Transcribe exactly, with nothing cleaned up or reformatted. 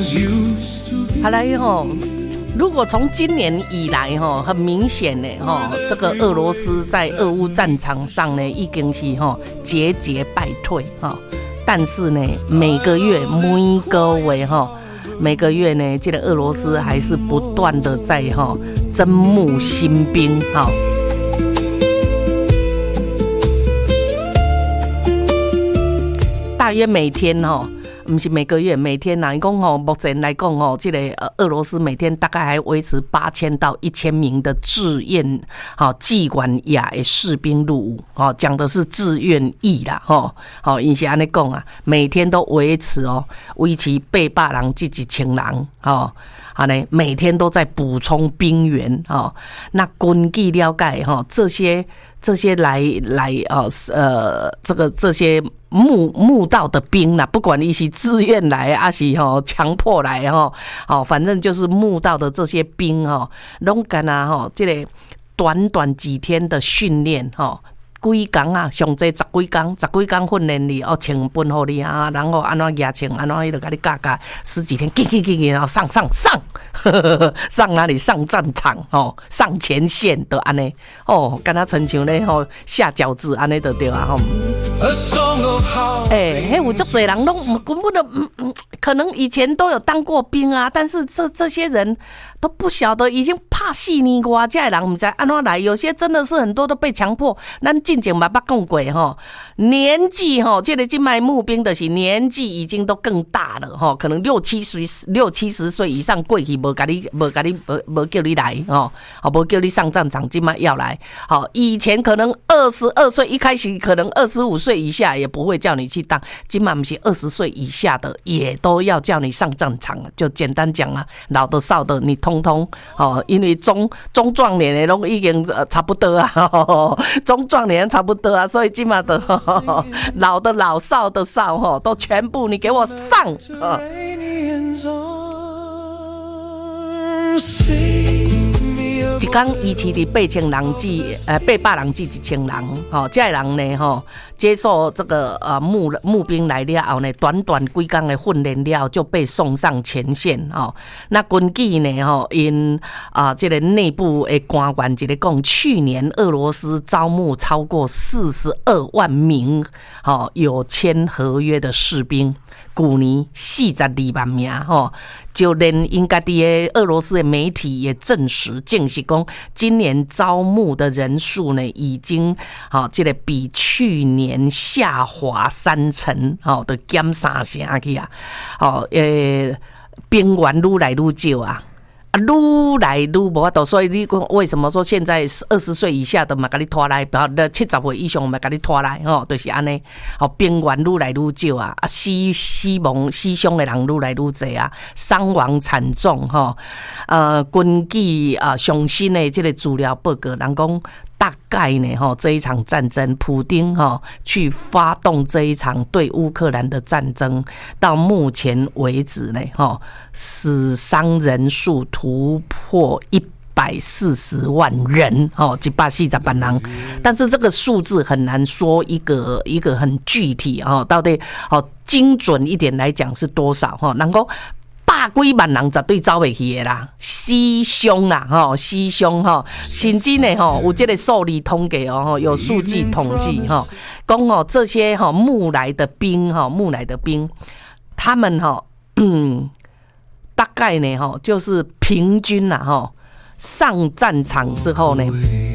好来吼，如果从今年以来吼，很明显呢吼，这个俄罗斯在俄乌战场上呢，已经是吼节节败退哈。但是呢，每个月每个月哈，每个月呢，这个俄罗斯还是不断的在哈征募新兵哈。大约每天哈，不是每个月，每天呐，伊讲吼，目前来讲吼，这个俄罗斯每天大概还维持八千到一千名的志愿哈技管亚的士兵入伍，哦，讲的是志愿役啦，吼，好，因是安尼讲啊，每天都维持哦，维持八百人至一千人，哦。好呢，每天都在补充兵员哦。那根据了解哈，这些这些来来哦呃，这个这些募募到的兵啦，不管你是自愿来还是吼强迫来哈，哦，反正就是募到的这些兵哈，拢干啊哈，这个短短几天的训练哈。几工啊，上济十几工，十几工训练你哦，穿本好你啊，然后安怎牙穿，安怎伊就甲你教教，十几天，叽叽叽叽，然后上上上，呵呵呵上哪里？上战场哦，上前线的安尼哦，跟他亲像咧吼下饺子安尼就对啊吼。哎，嘿，有足侪人拢根本都嗯嗯，可能以前都有当过兵啊，但是这这些人都不晓得已经怕死呢瓜，这人唔知安怎来，有些真的是很多都被强迫，咱。进前嘛捌讲过吼，年纪吼，这个进来募兵的是年纪已经都更大了吼，可能六七岁、六七十岁以上过去，无甲你、无甲你、无无叫你来吼，哦，无叫你上战场，今嘛要来。好，以前可能二十二岁一开始，可能二十五岁以下也不会叫你去当，今嘛不是二十岁以下的也都要叫你上战场了。就简单讲啊，老的少的你通通哦，因为中中壮年的都已经差不多啊，呵呵中壮年。差不多啊，所以今嘛的呵呵老的老少的少哈，都全部你给我上。呵一天伊饲伫八千人至呃八百人至一千人，吼，这人呢吼接受这个呃募募兵来了后呢，短短几天的训练了就被送上前线吼。那根据呢吼因啊、呃、这个内部的官员一个讲，去年俄罗斯招募超过四十二万名吼有签合约的士兵。去年四十二万名吼，就连因家己的俄罗斯的媒体也证实，证实讲今年招募的人数呢，已经好，这个比去年下滑三成，好的减三成去啊，好，呃，兵员愈来愈少啊。啊，愈来愈无法度，所以你讲为什么说现在二十岁以下的嘛，甲你拖来，然后七十岁以上嘛，甲你拖来，吼，就是安尼。吼，兵员愈来愈少啊，啊，死死亡死伤的人愈来愈侪啊，伤亡惨重，吼。呃，根据啊上新的这个资料报告，人讲。大概呢，哈，这一场战争，普丁哈去发动这一场对乌克兰的战争，到目前为止呢，哈，死伤人数突破一百四十万人，哦，一百四十万人，但是这个数字很难说一个一个很具体哦，到底哦精准一点来讲是多少哈？能够。百几万人绝对走袂去的啦，死伤啦，吼，死伤吼，甚至呢吼有这个数字统计哦，有数据统计吼，讲哦这些吼募来的兵吼，募来的兵，他们吼，嗯，大概呢吼就是平均啦吼，上战场之后呢，